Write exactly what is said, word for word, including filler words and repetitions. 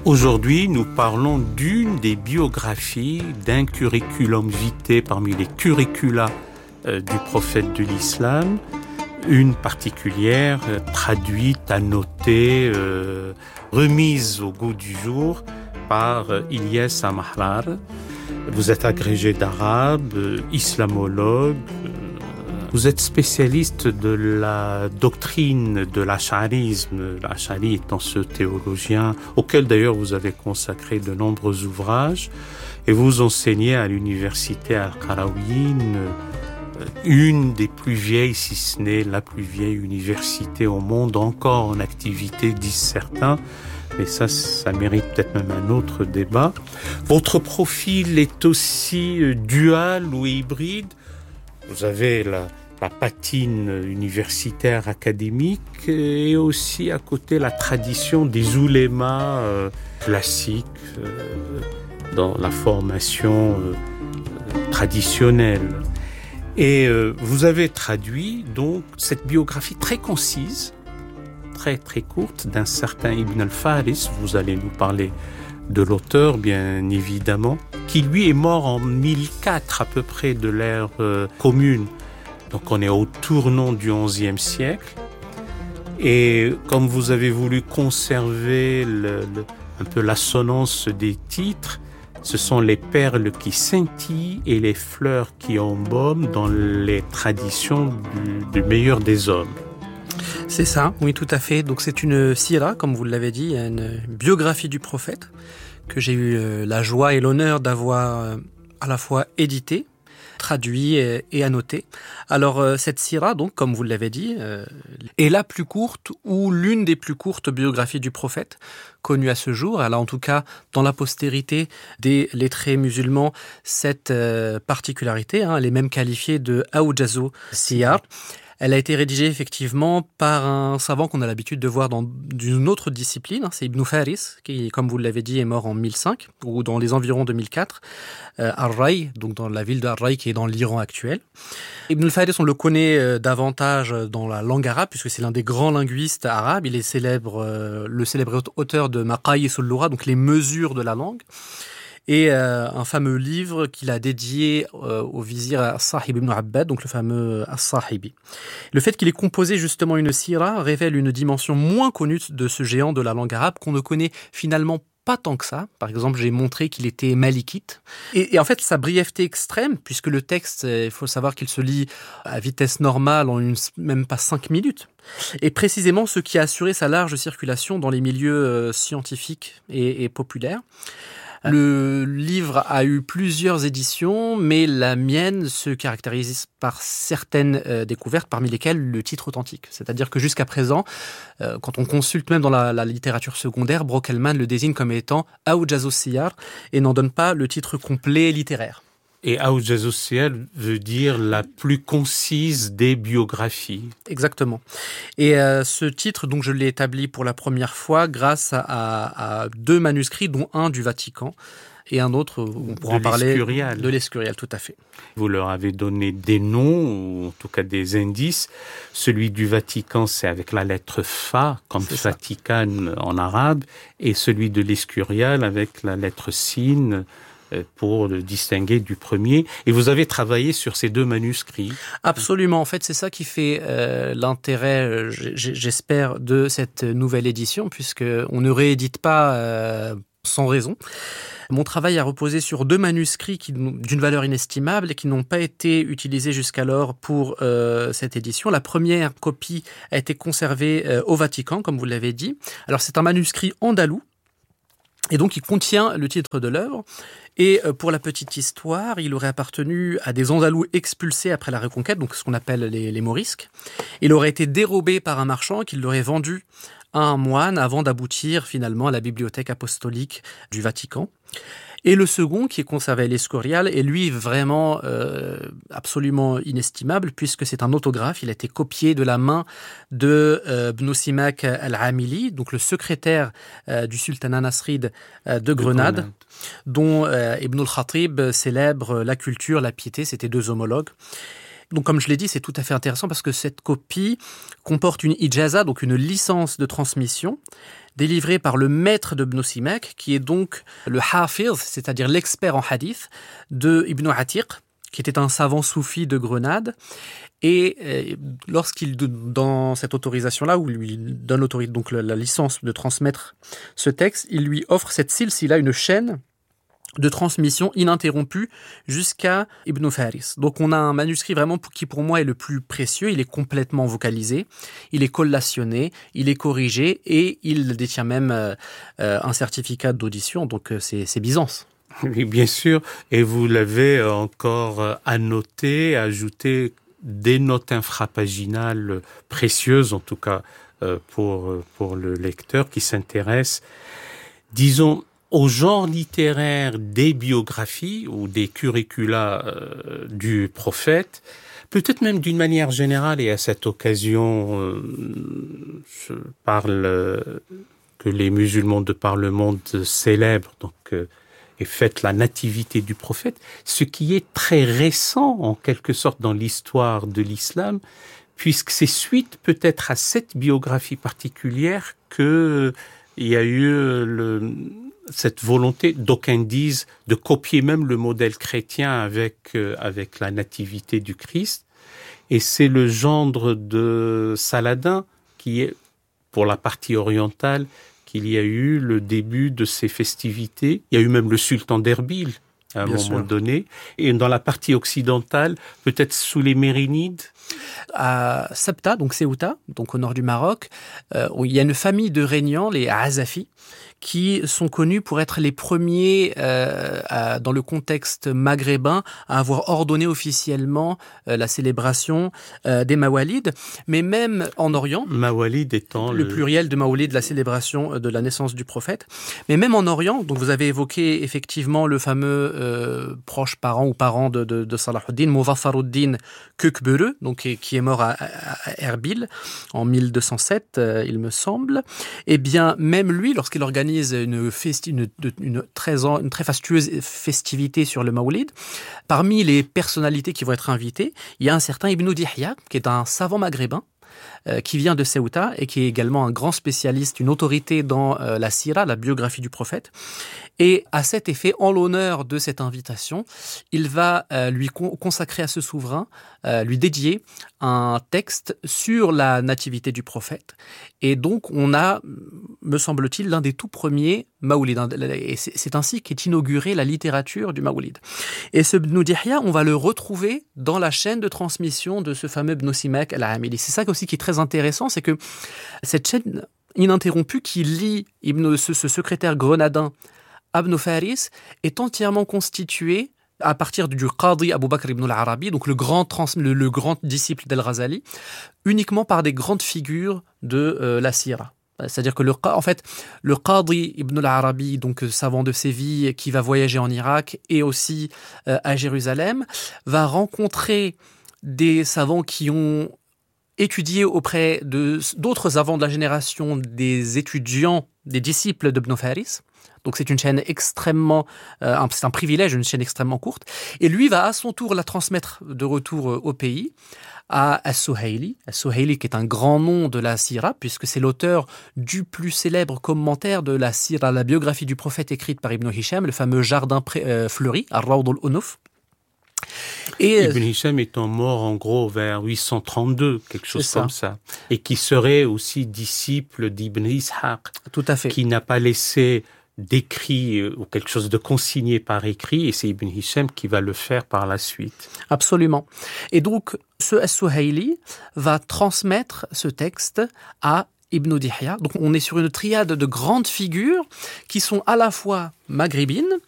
Aujourd'hui, nous parlons d'une des biographies d'un curriculum vitae parmi les curricula euh, du prophète de l'islam, une particulière, euh, traduite, annotée, euh, remise au goût du jour par euh, Ilyas Amahlar. Vous êtes agrégé d'arabe, euh, islamologue, euh, vous êtes spécialiste de la doctrine de l'ash'arisme, l'ash'ari étant ce théologien auquel d'ailleurs vous avez consacré de nombreux ouvrages, et vous enseignez à l'université Al-Qarawiyyin, une des plus vieilles, si ce n'est la plus vieille université au monde, encore en activité, disent certains, mais ça, ça mérite peut-être même un autre débat. Votre profil est aussi dual ou hybride. Vous avez la la patine universitaire académique et aussi à côté la tradition des oulémas euh, classiques euh, dans la formation euh, traditionnelle. Et euh, vous avez traduit donc cette biographie très concise, très très courte d'un certain Ibn al-Faris. Vous allez nous parler de l'auteur, bien évidemment, qui lui est mort en mille quatre à peu près de l'ère euh, commune. Donc on est au tournant du onzième siècle. Et comme vous avez voulu conserver le, le, un peu l'assonance des titres, ce sont les perles qui scintillent et les fleurs qui embaument dans les traditions du, du meilleur des hommes. C'est ça, oui, tout à fait. Donc c'est une sira, comme vous l'avez dit, une biographie du prophète que j'ai eu la joie et l'honneur d'avoir à la fois éditée, traduit et annoté. Alors cette sira, donc, comme vous l'avez dit, euh, est la plus courte ou l'une des plus courtes biographies du prophète connue à ce jour. Elle a en tout cas dans la postérité des lettrés musulmans cette euh, particularité. Hein, elle est même qualifiée de Awjazu Siyar. Elle a été rédigée effectivement par un savant qu'on a l'habitude de voir dans une autre discipline, c'est Ibn Faris, qui, comme vous l'avez dit, est mort en mille cinq, ou dans les environs de mille quatre, euh, Ar-Ray, donc dans la ville d'Ar-Ray qui est dans l'Iran actuel. Ibn Faris, on le connaît euh, davantage dans la langue arabe, puisque c'est l'un des grands linguistes arabes. Il est célèbre, euh, le célèbre auteur de Maqayis al-Lugha, donc les mesures de la langue. Et euh, un fameux livre qu'il a dédié euh, au vizir As-Sahib ibn Abbad, donc le fameux As-Sahibi. Le fait qu'il ait composé justement une sira révèle une dimension moins connue de ce géant de la langue arabe qu'on ne connaît finalement pas tant que ça. Par exemple, j'ai montré qu'il était malikite. Et, et en fait, sa brièveté extrême, puisque le texte, il faut savoir qu'il se lit à vitesse normale en une, même pas cinq minutes, est précisément ce qui a assuré sa large circulation dans les milieux euh, scientifiques et, et populaires. Le livre a eu plusieurs éditions, mais la mienne se caractérise par certaines euh, découvertes, parmi lesquelles le titre authentique. C'est-à-dire que jusqu'à présent, euh, quand on consulte même dans la, la littérature secondaire, Brockelmann le désigne comme étant Awjazu Siyar et n'en donne pas le titre complet littéraire. Et Awjazu Siyar veut dire la plus concise des biographies. Exactement. Et euh, ce titre, donc, je l'ai établi pour la première fois grâce à, à, à deux manuscrits, dont un du Vatican et un autre, on pourra en parler, de l'Escurial, tout à fait. Vous leur avez donné des noms, ou en tout cas des indices. Celui du Vatican, c'est avec la lettre Fa, comme Vatican en arabe, et celui de l'Escurial avec la lettre Sin, pour le distinguer du premier. Et vous avez travaillé sur ces deux manuscrits. Absolument. En fait, c'est ça qui fait euh, l'intérêt, j'espère, de cette nouvelle édition, puisqu'on ne réédite pas euh, sans raison. Mon travail a reposé sur deux manuscrits qui, d'une valeur inestimable et qui n'ont pas été utilisés jusqu'alors pour euh, cette édition. La première copie a été conservée euh, au Vatican, comme vous l'avez dit. Alors, c'est un manuscrit andalou, et donc il contient le titre de l'œuvre. Et pour la petite histoire, il aurait appartenu à des Andalous expulsés après la Reconquête, donc ce qu'on appelle les, les Morisques. Il aurait été dérobé par un marchand qui l'aurait vendu à un moine avant d'aboutir finalement à la bibliothèque apostolique du Vatican. Et le second, qui est conservé à l'Escurial, est lui vraiment euh, absolument inestimable, puisque c'est un autographe. Il a été copié de la main de euh, Bnu Simak al-Amili, donc le secrétaire euh, du sultanat nasride euh, de, de Grenade, Grenade, dont euh, Ibn al-Khatib célèbre la culture, la piété, c'était deux homologues. Donc, comme je l'ai dit, c'est tout à fait intéressant parce que cette copie comporte une ijaza, donc une licence de transmission, délivrée par le maître de Ibn Simak, qui est donc le hafiz, c'est-à-dire l'expert en hadith, de Ibn Atiq, qui était un savant soufi de Grenade. Et euh, lorsqu'il, dans cette autorisation-là, où il lui donne l'autorité, donc la, la licence de transmettre ce texte, il lui offre cette silsila, une chaîne de transmission ininterrompue jusqu'à Ibn Faris. Donc on a un manuscrit vraiment qui pour moi est le plus précieux, il est complètement vocalisé, il est collationné, il est corrigé et il détient même euh, un certificat d'audition, donc euh, c'est, c'est Byzance. Oui, bien sûr, et vous l'avez encore annoté, ajouté des notes infrapaginales précieuses, en tout cas euh, pour, pour le lecteur qui s'intéresse, disons, au genre littéraire des biographies ou des curricula euh, du prophète, peut-être même d'une manière générale, et à cette occasion, euh, je parle euh, que les musulmans de par le monde célèbrent, donc, euh, et fêtent la nativité du prophète, ce qui est très récent, en quelque sorte, dans l'histoire de l'islam, puisque c'est suite peut-être à cette biographie particulière que il y a eu le cette volonté, d'aucuns disent, de copier même le modèle chrétien avec euh, avec la nativité du Christ. Et c'est le gendre de Saladin qui est, pour la partie orientale, qu'il y a eu le début de ces festivités. Il y a eu même le sultan d'Erbil à un Bien moment sûr. donné. Et dans la partie occidentale, peut-être sous les Mérinides. À Sabta, donc Ceuta, donc au nord du Maroc, euh, où il y a une famille de régnants, les Azafi, qui sont connus pour être les premiers, euh, à, dans le contexte maghrébin, à avoir ordonné officiellement euh, la célébration euh, des Mawalides. Mais même en Orient, Mawalid étant le, le pluriel de Mawlid, la célébration de la naissance du prophète. Mais même en Orient, donc vous avez évoqué effectivement le fameux euh, proche parent ou parent de, de, de Salahuddin, Muvaffaruddin Kökbörü, donc qui est mort à, à, à Erbil en mille deux cent sept, euh, il me semble. Eh bien, même lui, lorsqu'il organise une, festi- une, une, très, une très fastueuse festivité sur le Mawlid, parmi les personnalités qui vont être invitées, il y a un certain Ibn Dihya, qui est un savant maghrébin, euh, qui vient de Ceuta et qui est également un grand spécialiste, une autorité dans euh, la Sira, la biographie du prophète. Et à cet effet, en l'honneur de cette invitation, il va euh, lui con- consacrer à ce souverain, euh, lui dédier un texte sur la nativité du prophète. Et donc, on a, me semble-t-il, l'un des tout premiers Mawlid. Et c'est, c'est ainsi qu'est inaugurée la littérature du Mawlid. Et ce Ibn Dihya, on va le retrouver dans la chaîne de transmission de ce fameux Ibn Simak al-Amili. C'est ça aussi qui est très intéressant, c'est que cette chaîne ininterrompue qui lie Ibn, ce, ce secrétaire grenadin Ibn Faris est entièrement constitué à partir du Qadi Abu Bakr ibn al-Arabi, donc le grand, trans, le, le grand disciple d'Al-Ghazali, uniquement par des grandes figures de euh, la Sira. C'est-à-dire que le, en fait, le Qadi ibn al-Arabi, donc savant de Séville, qui va voyager en Irak et aussi euh, à Jérusalem, va rencontrer des savants qui ont étudié auprès de, d'autres savants de la génération, des étudiants, des disciples d'Ibn Faris. Donc c'est une chaîne extrêmement, euh, un, c'est un privilège, une chaîne extrêmement courte. Et lui va à son tour la transmettre de retour euh, au pays à As-Suhaili. As-Suhaili qui est un grand nom de la Sira, puisque c'est l'auteur du plus célèbre commentaire de la Sira, la biographie du prophète écrite par Ibn Hisham, le fameux jardin pré, euh, fleuri, Ar-Rawd al-Unuf. Et Ibn Hisham étant mort en gros vers huit cent trente-deux, quelque chose comme ça, et qui serait aussi disciple d'Ibn Ishaq, tout à fait, qui n'a pas laissé d'écrit ou quelque chose de consigné par écrit, et c'est Ibn Hisham qui va le faire par la suite. Absolument. Et donc, ce As-Suhaili va transmettre ce texte à Ibn Dihya. Donc, on est sur une triade de grandes figures qui sont à la fois maghrébines,